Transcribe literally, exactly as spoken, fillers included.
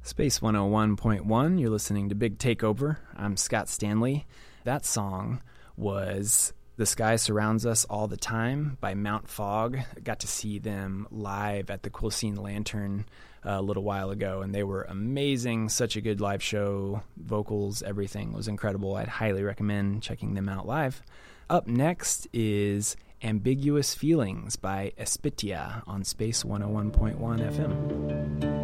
Space one oh one point one, you're listening to Big Takeover. I'm Scott Stanley. That song was The Sky Surrounds Us All the Time by Mount Fog. I got to see them live at the Cool Scene Lantern uh, a little while ago, and they were amazing. Such a good live show. Vocals, everything was incredible. I'd highly recommend checking them out live. Up next is Ambiguous Feelings by Espitia on Space one oh one point one F M.